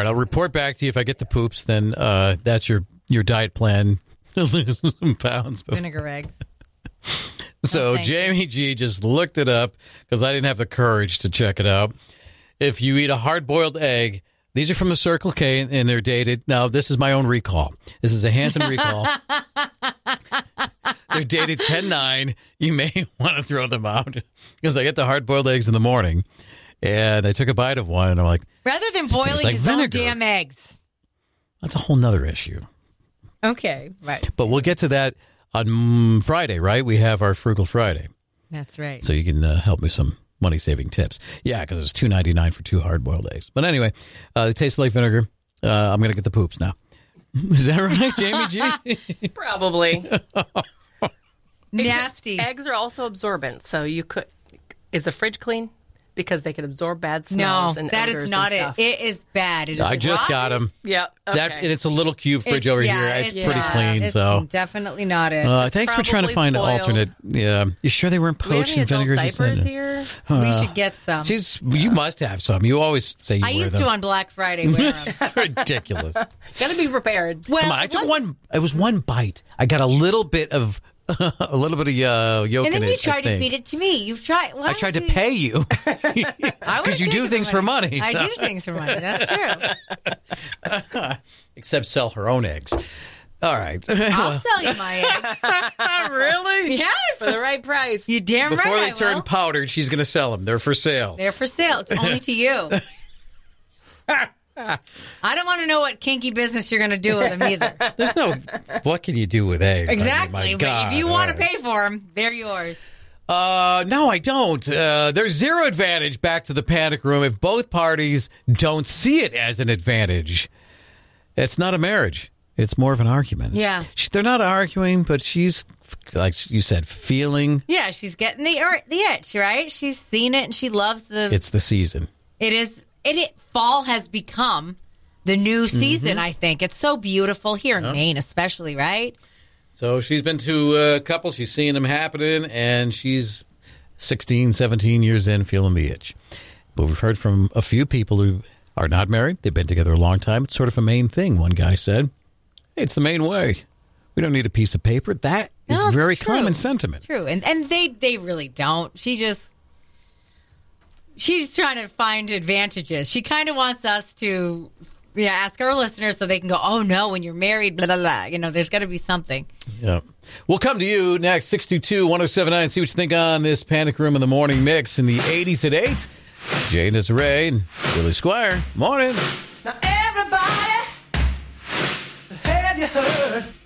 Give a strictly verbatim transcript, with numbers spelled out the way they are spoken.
I'll report back to you if I get the poops. Then uh, that's your your diet plan to lose some pounds. Before. Vinegar eggs. So Oh, Jamie G just looked it up because I didn't have the courage to check it out. If you eat a hard-boiled egg, these are from the Circle K, and they're dated. Now, this is my own recall. This is a Hanson recall. They're dated ten nine. You may want to throw them out because I get the hard-boiled eggs in the morning, and I took a bite of one, and I'm like, Rather than This tastes boiling like his own vinegar. damn eggs. that's a whole nother issue. Okay, right. But we'll get to that on mm, Friday, right? We have our Frugal Friday. That's right. So you can uh, help me some money-saving tips. Yeah, because it's two ninety-nine for two hard-boiled eggs. But anyway, uh, they taste like vinegar. Uh, I'm going to get the poops now. Is that right, Jamie G? Probably. Nasty. Eggs are also absorbent, so you could. Is the fridge clean? Because they can absorb bad No, smells and that odors is not and it. stuff. It is bad. It is I just rotten. got them. Yeah, okay. That, and it's a little cube fridge It's- over yeah, here. It's, pretty yeah, clean. It's So definitely not it. uh, thanks for trying to Probably find an spoiled. alternate. Yeah, you sure they weren't Do we have poached any in vinegar? adult Just said diapers it. here? we should get some. She's, you must have some. You always say you I wear used them. to on Black Friday wear them. Ridiculous. Got to be prepared. Well, Come on, I it took wasn't- one. It was one bite. I got a little bit of a little bit of uh, yolk And then in you it. tried I to think. feed it to me. You've tried. why I tried to don't you- pay you I because would've you do taken things the for money. I so- do things for money. That's true. Except sell her own eggs. All right. I'll sell you my eggs. Really? Yes. For the right price. You damn Before right they I turn will. powdered, she's going to sell them. They're for sale. They're for sale. It's only to you. I don't want to know what kinky business you're going to do with them either. There's no. What can you do with eggs? I mean, Exactly. my But God. if you want to All right. pay for them, they're yours. Uh, no, I don't. Uh, there's zero advantage back to the panic room if both parties don't see it as an advantage. It's not a marriage. It's more of an argument. Yeah. She, they're not arguing, but she's, like you said, feeling Yeah, she's getting the er, the itch, right? She's seen it and she loves the. it's the season. It is. It, it fall has become the new season. Mm-hmm. I think it's so beautiful here in Maine, especially, right? So she's been to a couple. She's seeing them happening, and she's sixteen, seventeen years in, feeling the itch. But we've heard from a few people who are not married. They've been together a long time. It's sort of a Maine thing, one guy said. Hey, it's the Maine way. We don't need a piece of paper. That is No, it's very true. common sentiment. True, and and they they really don't. She just she's trying to find advantages. She kind of wants us to. Yeah, ask our listeners so they can go, oh, no, when you're married, blah, blah, blah. You know, there's got to be something. Yeah. We'll come to you next, six two two, one oh seven nine. See what you think on this Panic Room in the Morning mix in the eighties at eight. Jay and Desiree and Billy Squire. Morning. Now everybody, have you heard?